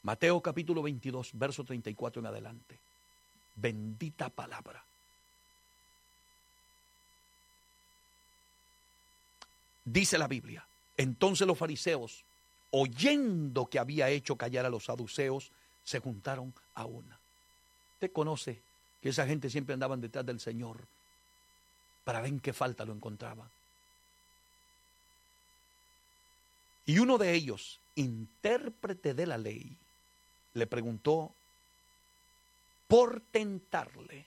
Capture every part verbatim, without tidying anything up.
Mateo capítulo veintidós, verso treinta y cuatro en adelante. Bendita palabra. Dice la Biblia: entonces los fariseos, oyendo que había hecho callar a los saduceos, se juntaron a una. Usted conoce que esa gente siempre andaban detrás del Señor para ver en qué falta lo encontraban. Y uno de ellos, intérprete de la ley, le preguntó por tentarle.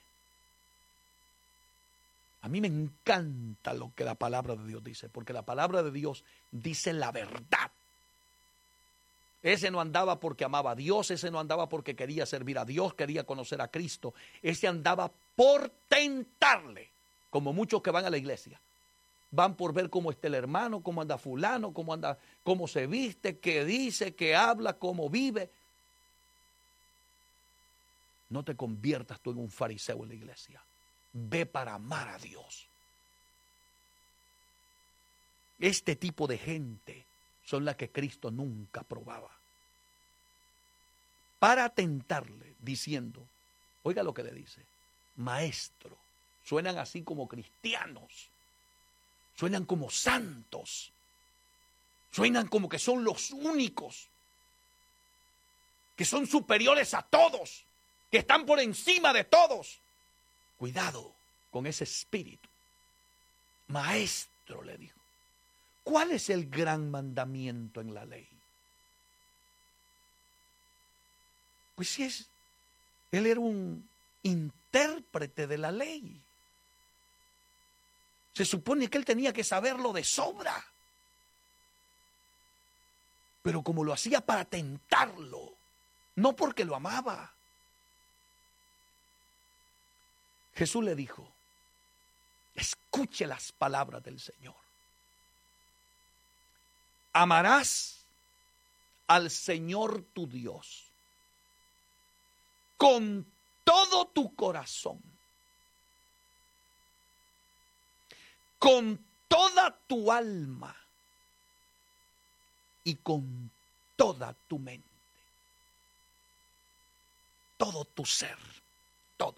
A mí me encanta lo que la palabra de Dios dice, porque la palabra de Dios dice la verdad. Ese no andaba porque amaba a Dios, ese no andaba porque quería servir a Dios, quería conocer a Cristo. Ese andaba por tentarle, como muchos que van a la iglesia. Van por ver cómo está el hermano, cómo anda fulano, cómo anda, cómo se viste, qué dice, qué habla, cómo vive. No te conviertas tú en un fariseo en la iglesia. Ve para amar a Dios. Este tipo de gente son las que Cristo nunca probaba. Para tentarle, diciendo, oiga lo que le dice, maestro. Suenan así como cristianos. Suenan como santos. Suenan como que son los únicos. Que son superiores a todos. Que están por encima de todos. Cuidado con ese espíritu. Maestro, le dijo, ¿cuál es el gran mandamiento en la ley? Pues si es, él era un intérprete de la ley. Se supone que él tenía que saberlo de sobra. Pero como lo hacía para tentarlo, no porque lo amaba. Jesús le dijo, escuche las palabras del Señor. Amarás al Señor tu Dios con todo tu corazón, con toda tu alma y con toda tu mente. Todo tu ser, todo,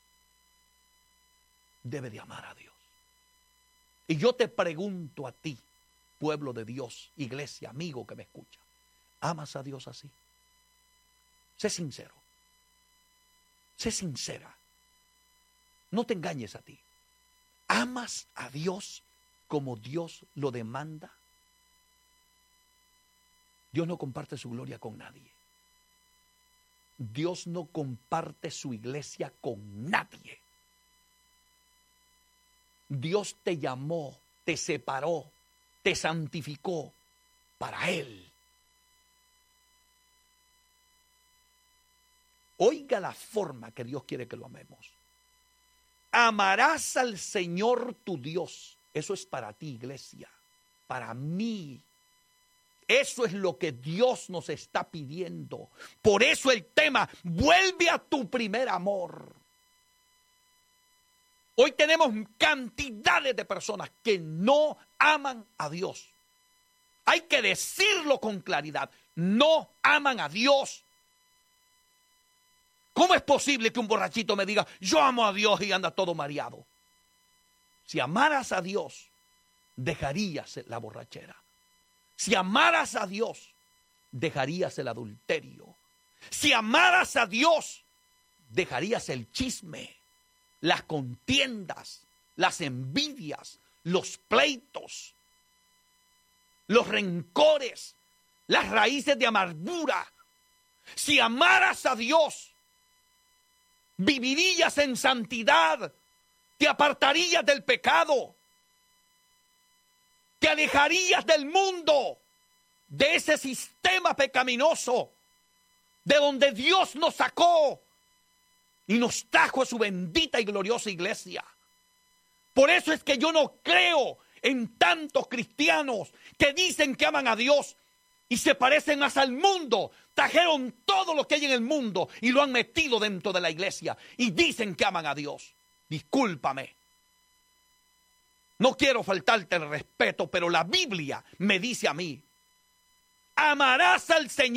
debe de amar a Dios. Y yo te pregunto a ti, pueblo de Dios, iglesia, amigo que me escucha, ¿amas a Dios así? Sé sincero. Sé sincera. No te engañes a ti. ¿Amas a Dios como Dios lo demanda? Dios no comparte su gloria con nadie. Dios no comparte su iglesia con nadie. Dios te llamó, te separó, te santificó para Él. Oiga la forma que Dios quiere que lo amemos. Amarás al Señor tu Dios. Eso es para ti, iglesia, para mí. Eso es lo que Dios nos está pidiendo. Por eso el tema, vuelve a tu primer amor. Hoy tenemos cantidades de personas que no aman a Dios. Hay que decirlo con claridad. No aman a Dios. ¿Cómo es posible que un borrachito me diga, yo amo a Dios y anda todo mareado? Si amaras a Dios, dejarías la borrachera. Si amaras a Dios, dejarías el adulterio. Si amaras a Dios, dejarías el chisme, las contiendas, las envidias, los pleitos, los rencores, las raíces de amargura. Si amaras a Dios, vivirías en santidad, te apartarías del pecado, te alejarías del mundo, de ese sistema pecaminoso, de donde Dios nos sacó y nos trajo a su bendita y gloriosa iglesia. Por eso es que yo no creo en tantos cristianos que dicen que aman a Dios y se parecen más al mundo. Trajeron todo lo que hay en el mundo y lo han metido dentro de la iglesia y dicen que aman a Dios. Discúlpame. No quiero faltarte el respeto, pero la Biblia me dice a mí, amarás al Señor